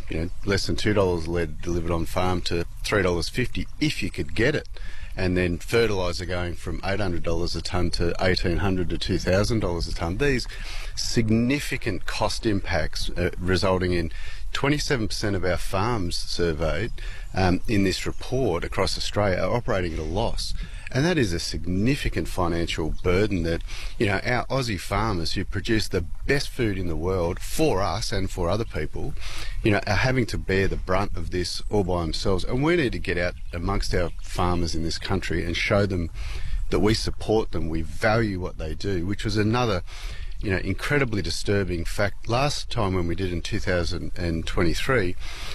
less than $2 lead delivered on farm to $3.50 if you could get it. And then fertiliser going from $800 a tonne to $1,800 to $2,000 a tonne. These significant cost impacts resulting in 27% of our farms surveyed in this report across Australia are operating at a loss. And that is a significant financial burden that, our Aussie farmers who produce the best food in the world for us and for other people, are having to bear the brunt of this all by themselves. And we need to get out amongst our farmers in this country and show them that we support them, we value what they do, which was another incredibly disturbing fact. Last time when we did in 2023,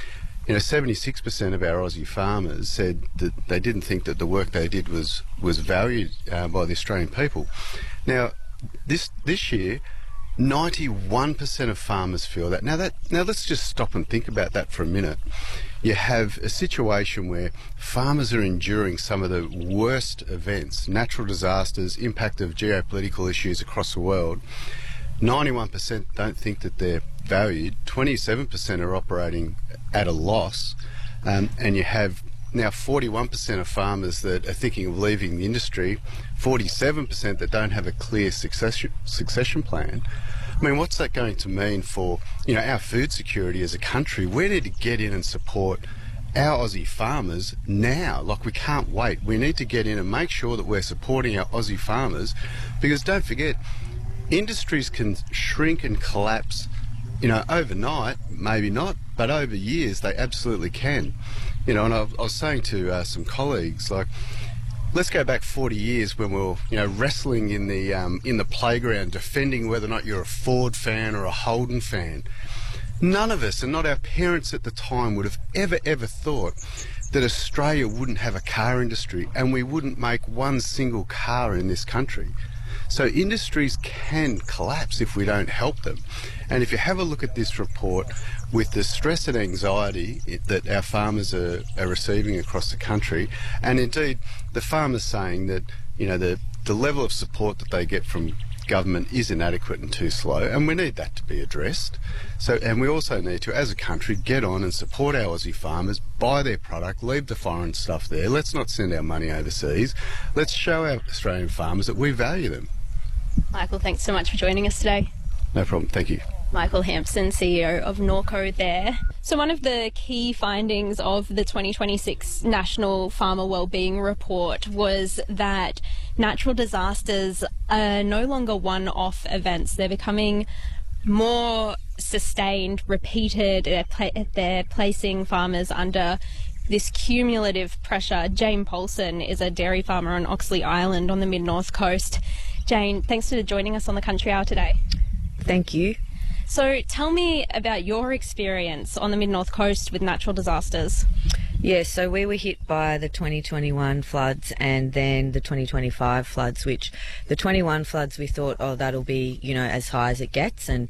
76% of our Aussie farmers said that they didn't think that the work they did was valued by the Australian people. Now, this year, 91% of farmers feel that. Now let's just stop and think about that for a minute. You have a situation where farmers are enduring some of the worst events, natural disasters, impact of geopolitical issues across the world. 91% don't think that they're valued. 27% are operating at a loss, and you have now 41% of farmers that are thinking of leaving the industry, 47% that don't have a clear succession plan. I mean, what's that going to mean for our food security as a country? We need to get in and support our Aussie farmers now. Like, we can't wait. We need to get in and make sure that we're supporting our Aussie farmers, because don't forget, industries can shrink and collapse overnight, maybe not, but over years they absolutely can. And I was saying to some colleagues, like, let's go back 40 years when we were, wrestling in the playground, defending whether or not you're a Ford fan or a Holden fan. None of us, and not our parents at the time, would have ever thought that Australia wouldn't have a car industry and we wouldn't make one single car in this country. So industries can collapse if we don't help them. And if you have a look at this report, with the stress and anxiety that our farmers are receiving across the country, and indeed the farmers saying that the level of support that they get from government is inadequate and too slow, and we need that to be addressed. And we also need to, as a country, get on and support our Aussie farmers, buy their product, leave the foreign stuff there. Let's not send our money overseas. Let's show our Australian farmers that we value them. Michael, thanks so much for joining us today. No problem, thank you. Michael Hampson, CEO of Norco there. So one of the key findings of the 2026 National Farmer Wellbeing Report was that natural disasters are no longer one-off events. They're becoming more sustained, repeated. They're placing farmers under this cumulative pressure. Jane Paulson is a dairy farmer on Oxley Island on the mid-north coast. Jane, thanks for joining us on the Country Hour today. Thank you. So tell me about your experience on the mid-north coast with natural disasters. Yeah, so we were hit by the 2021 floods and then the 2025 floods, which the 21 floods we thought, that'll be, as high as it gets. And,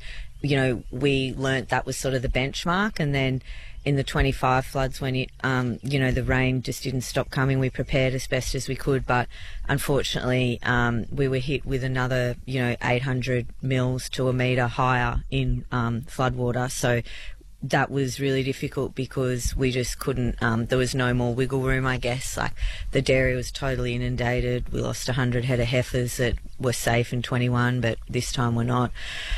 we learnt that was sort of the benchmark. And then in the 25 floods, when it, the rain just didn't stop coming, we prepared as best as we could. But unfortunately, we were hit with another, 800 mils to a metre higher in floodwater. So that was really difficult because we just couldn't, there was no more wiggle room, I guess. Like, the dairy was totally inundated. We lost 100 head of heifers that were safe in 21, but this time we're not.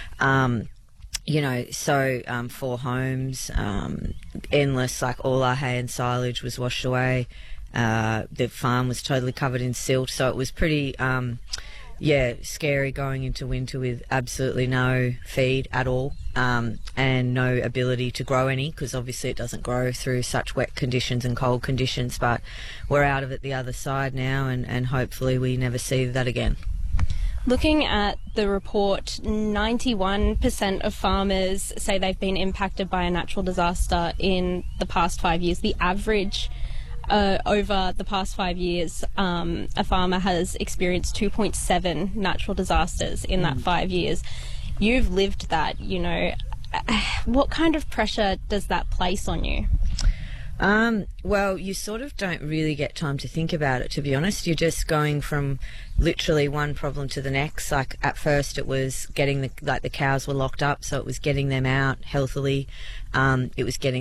So 4 homes, endless, like all our hay and silage was washed away. The farm was totally covered in silt, so it was pretty, scary going into winter with absolutely no feed at all, and no ability to grow any, because obviously it doesn't grow through such wet conditions and cold conditions. But we're out of it the other side now, and hopefully we never see that again. Looking at the report, 91% of farmers say they've been impacted by a natural disaster in the past 5 years. The average over the past 5 years, a farmer has experienced 2.7 natural disasters in that 5 years. You've lived that, What kind of pressure does that place on you? Well, you sort of don't really get time to think about it, to be honest. You're just going from literally one problem to the next. Like, at first it was getting the cows were locked up, so it was getting them out healthily. It was getting